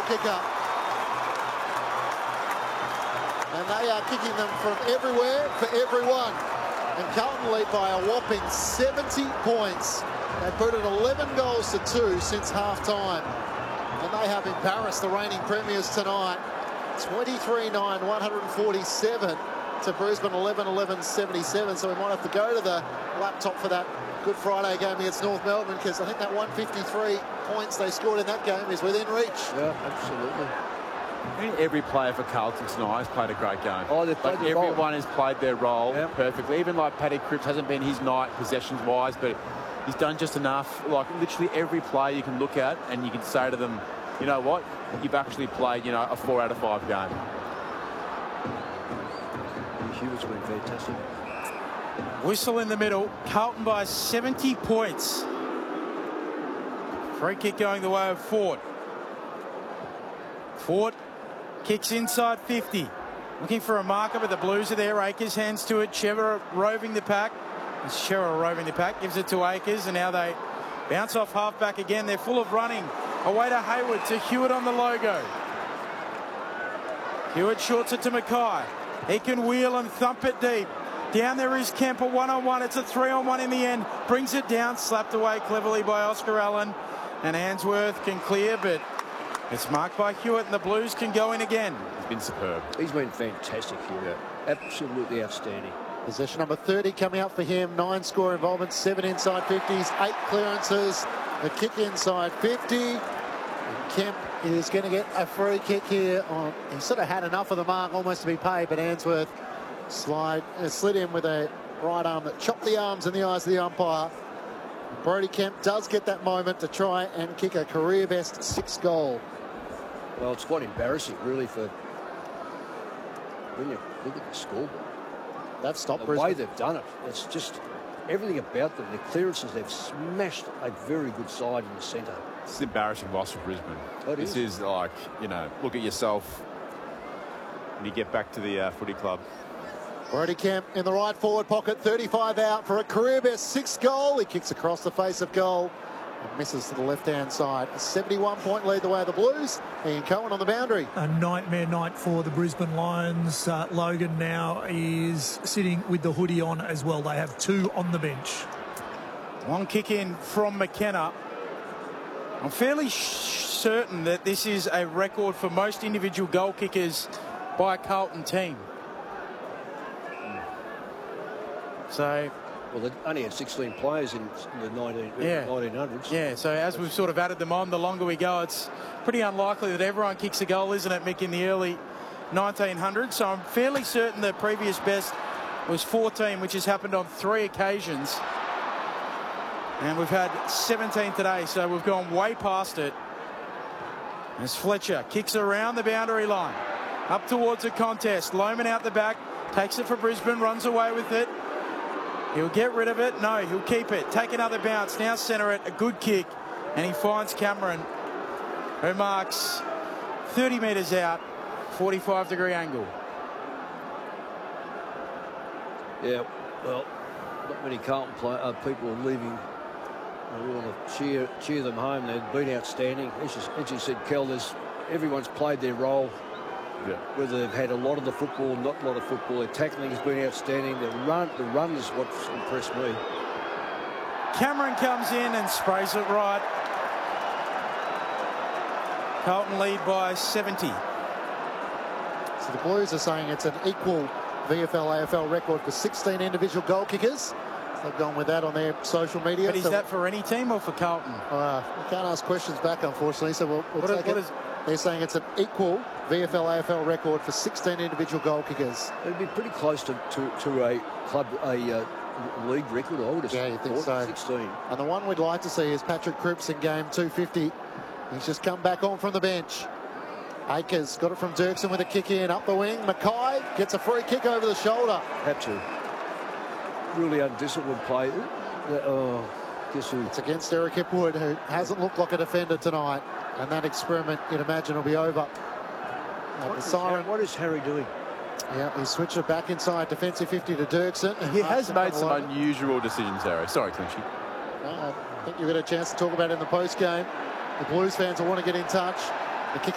kicker. And they are kicking them from everywhere for everyone. And Carlton lead by a whopping 70 points. They put it 11 goals to 2 since half-time. And they have embarrassed the reigning premiers tonight. 23-9, 147 to Brisbane, 11-11-77. So we might have to go to the laptop for that Good Friday game against North Melbourne, because I think that 153 points they scored in that game is within reach. Yeah, absolutely. I mean, every player for Carlton tonight has played a great game. Oh, they've played their everyone role. has played their role Yep. perfectly. Even like Paddy Cripps hasn't been his night possessions-wise, but he's done just enough. Like literally every player you can look at and you can say to them, you know what, you've actually played, you know, a 4 out of 5 game. Hubert's been fantastic. Whistle in the middle. Carlton by 70 points. Free kick going the way of Fort. Fort kicks inside 50. Looking for a marker, but the Blues are there. Akers hands to it. Chevra roving the pack. Chevra roving the pack. Gives it to Akers, and now they bounce off halfback again. They're full of running. Away to Hayward, to Hewitt on the logo. Hewitt shorts it to Mackay. He can wheel and thump it deep. Down there is Kemper, one-on-one. It's a 3-on-1 in the end. Brings it down, slapped away cleverly by Oscar Allen. And Answorth can clear, but it's marked by Hewitt, and the Blues can go in again. He's been superb. He's been fantastic here. Absolutely outstanding. Possession number 30 coming up for him. 9 score involvements, 7 inside 50s, 8 clearances. The kick inside 50. And Kemp is going to get a free kick here. He sort of had enough of the mark almost to be paid, but Answorth slid in with a right arm that chopped the arms and the eyes of the umpire. Brody Kemp does get that moment to try and kick a career best 6th goal. Well, it's quite embarrassing, really, for when you look at the scoreboard. They've stopped the Brisbane. way they've done it. It's just everything about them. The clearances, they've smashed a very good side in the centre. It's an embarrassing loss for Brisbane. This is like, you know, look at yourself when you get back to the footy club. Brody Kemp in the right forward pocket, 35 out for a career best 6th goal. He kicks across the face of goal and misses to the left-hand side. A 71-point lead the way of the Blues. Ian Cohen on the boundary. A nightmare night for the Brisbane Lions. Logan now is sitting with the hoodie on as well. They have 2 on the bench. One kick in from McKenna. I'm fairly certain that this is a record for most individual goal kickers by a Carlton team. So, well, they only had 16 players in the 1900s. Yeah, so as we've sort of added them on, the longer we go, it's pretty unlikely that everyone kicks a goal, isn't it, Mick, in the early 1900s? So I'm fairly certain the previous best was 14, which has happened on 3 occasions. And we've had 17 today, so we've gone way past it. As Fletcher kicks around the boundary line, up towards a contest. Lohman out the back, takes it for Brisbane, runs away with it. He'll get rid of it. No, he'll keep it. Take another bounce. Now centre it. A good kick. And he finds Cameron, who marks 30 metres out, 45-degree angle. Yeah, well, not many Carlton people are leaving. We want to cheer them home. They've been outstanding. As you said, Kel, everyone's played their role. Yeah. Whether they've had a lot of the football, not a lot of football, their tackling has been outstanding. The run is what's impressed me. Cameron comes in and sprays it right. Carlton lead by 70. So the Blues are saying it's an equal VFL-AFL record for 16 individual goal kickers. They've gone with that on their social media. But is that for any team or for Carlton? We can't ask questions back, unfortunately, so we'll take it. They're saying it's an equal VFL-AFL record for 16 individual goal kickers. It'd be pretty close to a club, league record, I would have you think so. 16. And the one we'd like to see is Patrick Cripps in game 250. He's just come back on from the bench. Akers got it from Dirksen with a kick in, up the wing. Mackay gets a free kick over the shoulder. Had to. Really undisciplined play. Guess who? It's against Eric Hipwood, who hasn't looked like a defender tonight. And that experiment, you'd imagine, will be over. What is Harry doing? Yeah, he switched it back inside defensive 50 to Dirksen. He has made some unusual decisions, Harry. Sorry, Clinchy. I think you'll get a chance to talk about it in the post game. The Blues fans will want to get in touch. The kick